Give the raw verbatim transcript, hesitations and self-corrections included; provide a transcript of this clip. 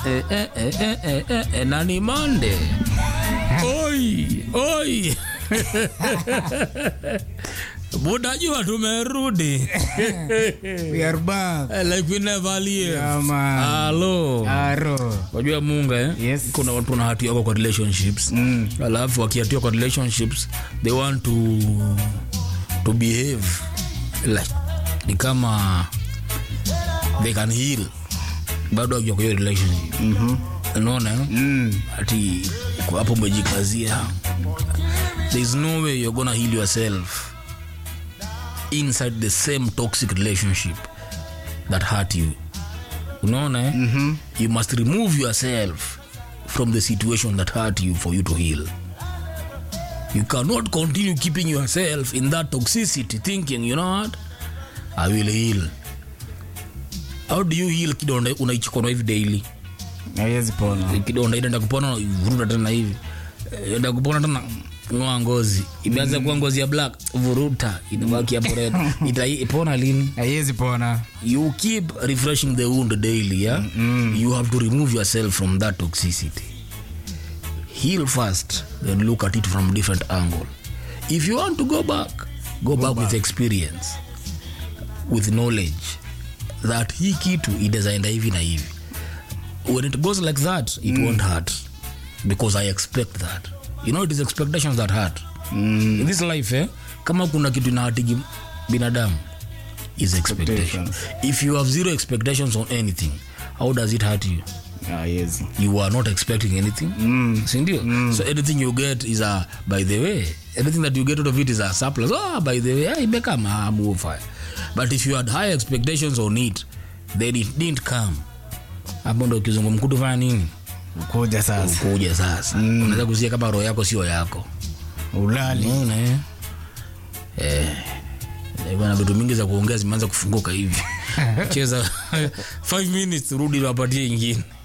eh eh eh eh eh, eh, eh nani Monday. Oi, oi. Buda jua tumerudi. We are back. Like we never leave. Yeah, man. Hello. Aro. Wajua Munga eh? Yes. Kuna watu na hati yako kwa relationships. Mm. Alafu wakiatiwa kwa relationships, they want to to behave like ni kama they can heal. Bado wakiwa kwa relationship. Mhm. Unaona? Mm. Ati kwa hapo umejikazia. There is no way you're gonna heal yourself inside the same toxic relationship that hurt you. Unaona eh? Mm-hmm. You must remove yourself from the situation that hurt you for you to heal. You cannot continue keeping yourself in that toxicity thinking, you know what, I will heal. How do you heal kidonda unaichukua hivi daily? Haiwezi pona. Kidonda inaenda kupona vuruda tena hivi. Inaenda kupona tena ngoa ngozi. Imeanza kuwa ngozi ya black, vuruta inabaki hapo red. Itapona lini? Haiwezi pona. You keep refreshing the wound daily, yeah? Mm-hmm. You have to remove yourself from that toxicity. Heal first, then look at it from different angle. If you want to go back, go, go back, back with experience, with knowledge that hii kitu idazaenda hivi na hivi. When it goes like that, it mm. won't hurt because I expect that. You know, it is expectations that hurt. Mm. In this life, eh, kama kuna kitu inahatigi binadamu is expectations. expectations. If you have zero expectations on anything, how does it hurt you? Ah, yes. You are not expecting anything. Mm. Mm. So anything you get is a, by the way, anything that you get out of it is a surplus. Oh, by the way, I become a move fire. But if you had high expectations on it, then it didn't come. Hapo ndo kizungu mkutu fanya nini? Ukuja sasa. Ukuja sasa. Mm. Unaweza kusikia kama roho yako sio yako. Ulali. Unaona eh? Eh. Bwana vitu mingi za kuongea zimeanza kufunguka hivi. Cheza five minutes rudi wapatie nyingine.